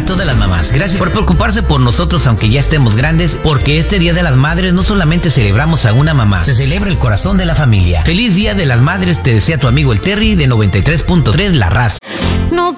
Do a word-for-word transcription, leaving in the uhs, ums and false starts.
todas las mamás. Gracias por preocuparse por nosotros aunque ya estemos grandes, porque este Día de las Madres no solamente celebramos a una mamá, se celebra el corazón de la familia. Feliz Día de las Madres te desea tu amigo el Terry de noventa y tres punto tres La Raza. No